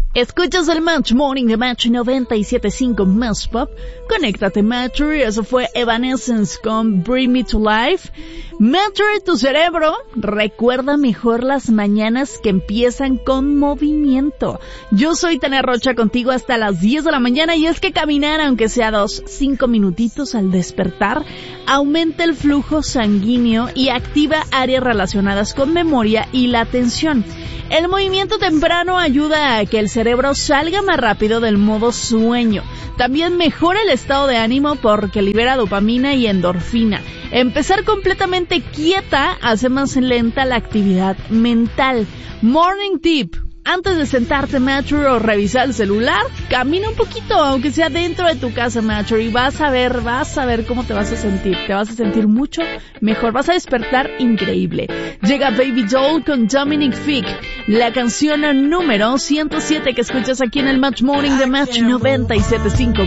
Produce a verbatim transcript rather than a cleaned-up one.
Escuchas el Match Morning de Match noventa y siete punto cinco Más Pop. Conéctate, Matcher. Eso fue Evanescence con Bring Me to Life. Matcher, tu cerebro recuerda mejor las mañanas que empiezan con movimiento. Yo soy Tania Rocha, contigo hasta las diez de la mañana, y es que caminar, aunque sea dos, cinco minutitos al despertar, aumenta el flujo sanguíneo y activa áreas relacionadas con memoria y la atención. El movimiento temprano ayuda a que el cerebro salga más rápido del modo sueño. También mejora el estado de ánimo porque libera dopamina y endorfina. Empezar completamente quieta hace más lenta la actividad mental. Morning tip: antes de sentarte, Matcher, o revisar el celular, camina un poquito, aunque sea dentro de tu casa, Matcher, y vas a ver, vas a ver cómo te vas a sentir. Te vas a sentir mucho mejor, vas a despertar increíble. Llega Baby Doll con Dominic Fike, la canción número ciento siete que escuchas aquí en el Match Morning de Match noventa y siete punto cinco.